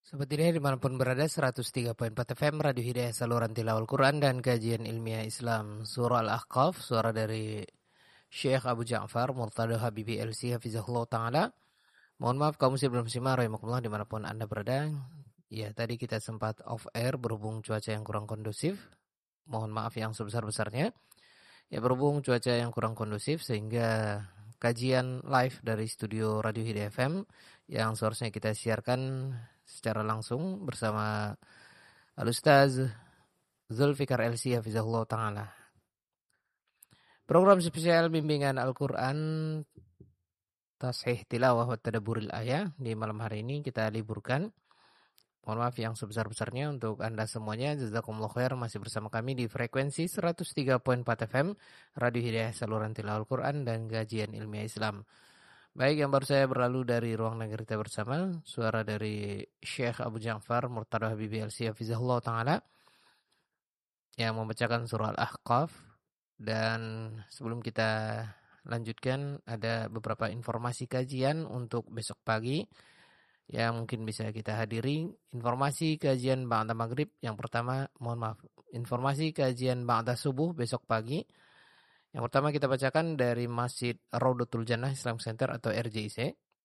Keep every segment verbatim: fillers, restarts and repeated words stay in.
Sobat Hidayah dimanapun berada, seratus tiga koma empat F M Radio Hidayah, saluran tilawah Al-Quran dan kajian ilmiah Islam. Surah Al-Ahqaf, suara dari Syekh Abu Ja'far Murtada Habibi L C Hafizahullah Ta'ala. Mohon maaf kaum muslim belum simak, rahimakumullah dimanapun anda berada. Ya, tadi kita sempat off air berhubung cuaca yang kurang kondusif. Mohon maaf yang sebesar-besarnya. Ya, berhubung cuaca yang kurang kondusif sehingga kajian live dari studio Radio Hidayah F M yang seharusnya kita siarkan secara langsung bersama Al-Ustaz Zulfikar L C Hafizahullah Ta'ala. Program spesial bimbingan Al-Quran Tashih Tilawah wa Tadabburil Ayah di malam hari ini kita liburkan. Mohon maaf yang sebesar-besarnya untuk Anda semuanya. Jazakumullah khair, masih bersama kami di frekuensi seratus tiga koma empat F M Radio Hidayah, saluran tilawah Al-Quran dan kajian ilmiah Islam. Baik, yang baru saya berlalu dari ruang negeri kita bersama, suara dari Syekh Abu Ja'far Murtada Habibi L C Hafizahullah Ta'ala yang membacakan surah Al-Ahqaf. Dan sebelum kita lanjutkan, ada beberapa informasi kajian untuk besok pagi yang mungkin bisa kita hadiri. Informasi kajian ba'da maghrib yang pertama, mohon maaf, informasi kajian ba'da subuh besok pagi. Yang pertama kita bacakan dari Masjid Raudatul Jannah Islam Center atau R J I C.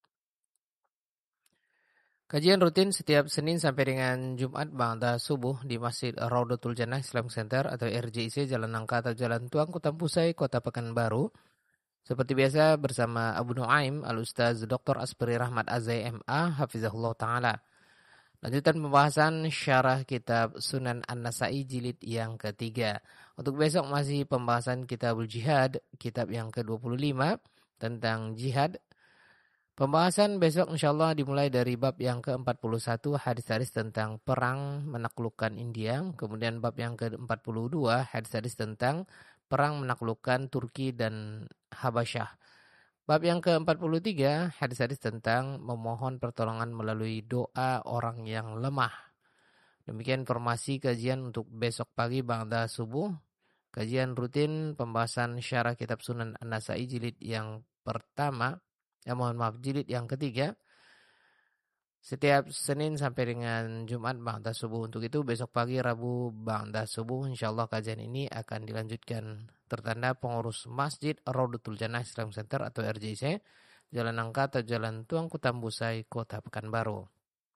Kajian rutin setiap Senin sampai dengan Jumat ba'da subuh di Masjid Raudatul Jannah Islam Center atau R J I C, Jalan Nangka atau Jalan Tuang, Kota Pusai, Kota Pekanbaru. Seperti biasa bersama Abu Nuaim Al-Ustaz Doktor Asbari Rahmat Azai M A Hafizahullah Ta'ala. Lanjutan pembahasan syarah kitab Sunan An-Nasa'i jilid yang ketiga. Untuk besok masih pembahasan kitabul jihad, kitab yang ke dua puluh lima tentang jihad. Pembahasan besok insyaallah dimulai dari bab yang ke empat puluh satu, hadis-hadis tentang perang menaklukkan India. Kemudian bab yang ke empat puluh dua, hadis-hadis tentang perang menaklukkan Turki dan Habasyah. Bab yang ke empat puluh tiga, hadis-hadis tentang memohon pertolongan melalui doa orang yang lemah. Demikian informasi kajian untuk besok pagi ba'da subuh. Kajian rutin pembahasan syarah kitab Sunan An-Nasa'i jilid yang pertama, ya mohon maaf, jilid yang ketiga. Setiap Senin sampai dengan Jumat ba'da subuh. Untuk itu besok pagi Rabu ba'da subuh insyaallah kajian ini akan dilanjutkan. Tertanda pengurus Masjid Raudatul Jannah Islam Center atau R J I C, Jalan Nangka atau Jalan Tuang, Kutambusai, Kota Pekanbaru.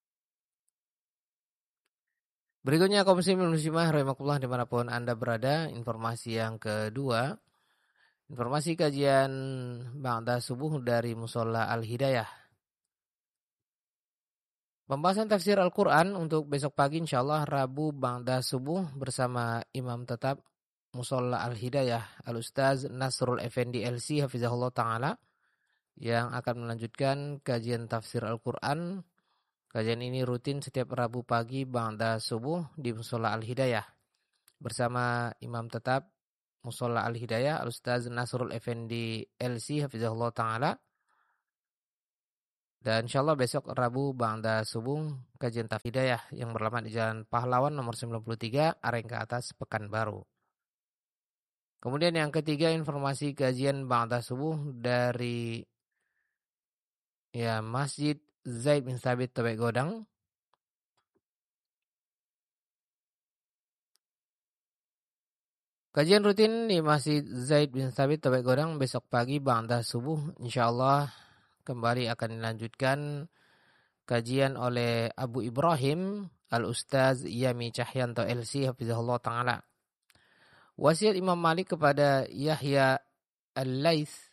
Berikutnya kaum muslimin muslimah rahimakumullah dimanapun Anda berada, informasi yang kedua, informasi kajian ba'da subuh dari Musola Al-Hidayah. Pembahasan tafsir Al-Quran untuk besok pagi insyaallah Rabu ba'da subuh bersama Imam Tetap Musola Al-Hidayah Al-Ustaz Nasrul Effendi L C Hafizahullah Ta'ala yang akan melanjutkan kajian tafsir Al-Quran. Kajian ini rutin setiap Rabu pagi ba'da subuh di Musola Al-Hidayah bersama Imam Tetap Musola Al-Hidayah Al-Ustaz Nasrul Effendi L C Hafizahullah Ta'ala. Dan insyaallah besok Rabu ba'da subuh kajian tafsir Hidayah yang beralamat di Jalan Pahlawan nomor sembilan puluh tiga Areng ke atas Pekanbaru. Kemudian yang ketiga informasi kajian ba'da subuh dari ya Masjid Zaid bin Thabit Tobek Godang. Kajian rutin di Masjid Zaid bin Thabit Tobek Godang besok pagi ba'da subuh insyaallah kembali akan dilanjutkan kajian oleh Abu Ibrahim Al-Ustaz Yami Cahyanto L C Hafizahullah Ta'ala. Wasiat Imam Malik kepada Yahya Al-Laits.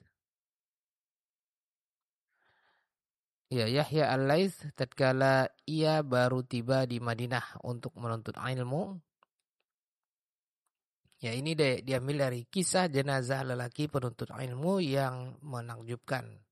Ya, Yahya Al-Laits tatkala ia baru tiba di Madinah untuk menuntut ilmu. Ya, ini diambil dari kisah jenazah lelaki penuntut ilmu yang menakjubkan.